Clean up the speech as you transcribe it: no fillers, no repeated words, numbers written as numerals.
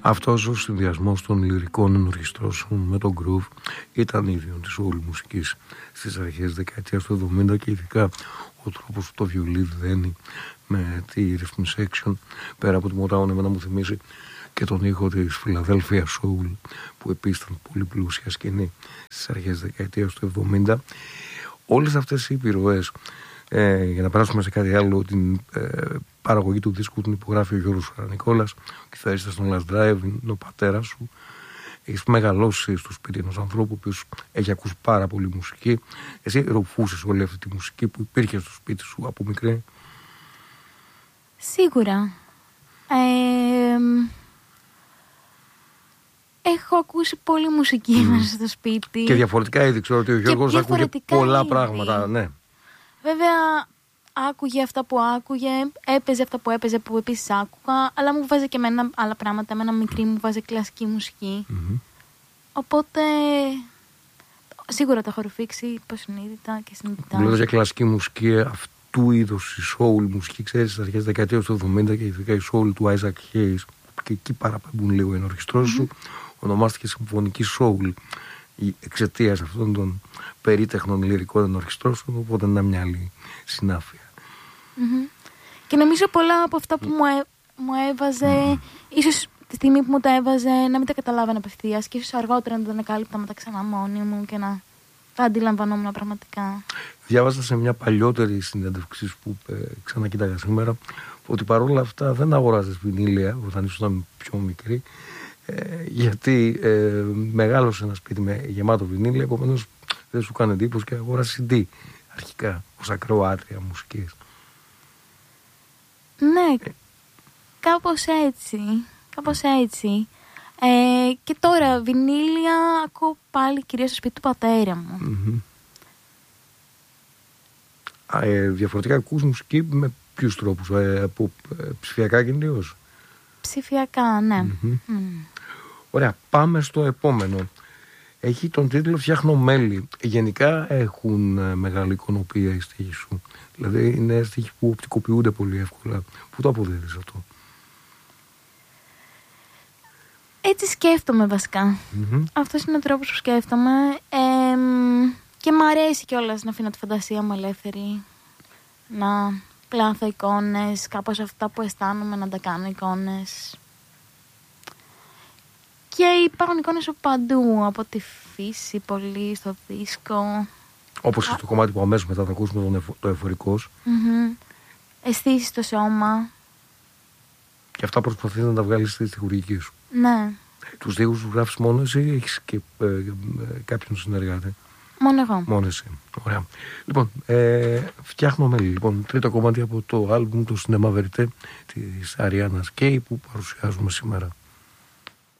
Αυτός ο συνδυασμός των λυρικών ενορχιστρώσεων με τον groove ήταν ίδιο της soul μουσικής στις αρχές δεκαετίας του 70 και ειδικά ο τρόπος που το βιολί δένει με τη rhythm section πέρα από τη Motown εμένα μου θυμίζει και τον ήχο της Philadelphia Soul που επίσης ήταν πολύ πλούσια σκηνή στις αρχές δεκαετίας του 70. Όλες αυτές οι επιρροές, για να περάσουμε σε κάτι άλλο, την παραγωγή του δίσκου την υπογράφει ο Γιώργος Νικόλας, ο κιθαρίστας των Last Drive, είναι ο πατέρας σου. Έχεις μεγαλώσει στο σπίτι ενός ανθρώπου ο οποίος έχει ακούσει πάρα πολύ μουσική. Εσύ ροφούσες όλη αυτή τη μουσική που υπήρχε στο σπίτι σου από μικρή? Σίγουρα. Έχω ακούσει πολύ μουσική μέσα στο σπίτι. Και διαφορετικά είδη. Ξέρω ότι ο Γιώργος άκουγε πολλά πράγματα. Ναι. Βέβαια, άκουγε αυτά που άκουγε, έπαιζε αυτά που έπαιζε που επίσης άκουγα, αλλά μου βάζε και εμένα άλλα πράγματα. Εμένα μικρή μου βάζε κλασική μουσική. Οπότε, σίγουρα τα έχω ρουφήξει υποσυνείδητα και συνειδητά. Μιλώντας για κλασική μουσική, αυτού είδους η soul μουσική, ξέρεις, στις αρχές δεκαετίας του 70 και ειδικά η soul του Isaac Hayes, και εκεί παραπέμπουν λίγο οι ενορχιστρώσεις σου, ονομάστηκε συμφωνική soul εξαιτίας αυτών των περίτεχνων λυρικών ενορχιστρώσεων, οπότε είναι μια άλλη συνάφεια. Και νομίζω πολλά από αυτά που μου έβαζε, ίσως τη στιγμή που μου τα έβαζε να μην τα καταλάβαινα απευθείας και ίσως αργότερα να τα ανακάλυπτα μετά ξανά μόνη μου και να τα αντιλαμβανόμουν πραγματικά. Διάβαζα σε μια παλιότερη συνέντευξη που ξανακοίταγα σήμερα ότι παρόλα αυτά δεν αγοράζες βινίλια όταν ήσουν πιο μικρή, γιατί μεγάλωσε ένα σπίτι με γεμάτο βινίλια, επομένως δεν σου κάνει εντύπωση και αγόρασε CD αρχικά ως ακροάτρια μουσικής. Ναι, κάπως έτσι. Και τώρα βινίλια ακούω πάλι κυρίως στο σπίτι του πατέρα μου. Διαφορετικά ακούς μουσική με ποιους τρόπους, από ψηφιακά κυρίως? Ψηφιακά, ναι. Ωραία, πάμε στο επόμενο. Έχει τον τίτλο «Φτιάχνω μέλη». Γενικά έχουν μεγάλη εικονοποιία οι στίχοι σου. Δηλαδή είναι στίχοι που οπτικοποιούνται πολύ εύκολα. Πού το αποδίδεις αυτό? Έτσι σκέφτομαι βασικά. Αυτός είναι ο τρόπος που σκέφτομαι. Και μου αρέσει κιόλας να αφήνω τη φαντασία μου ελεύθερη. Να πλάθω εικόνες, κάπως αυτά που αισθάνομαι να τα κάνω εικόνες. Και υπάρχουν εικόνες από παντού, από τη φύση πολύ, στο δίσκο. Όπως και στο κομμάτι που αμέσως μετά θα ακούσουμε το εφορικός. Αισθήσεις στο σώμα. Και αυτά προσπαθείς να τα βγάλεις στη στιχουργική σου. Ναι. Τους στίχους σου γράφεις μόνο εσύ ή έχεις και κάποιον συνεργάτη? Μόνο εγώ. Μόνο εσύ. Ωραία. Λοιπόν, φτιάχνω μέλη. Λοιπόν, τρίτο κομμάτι από το άλμπουμ του Cinema Verité της Ariana Kay που παρουσιάζουμε σήμερα.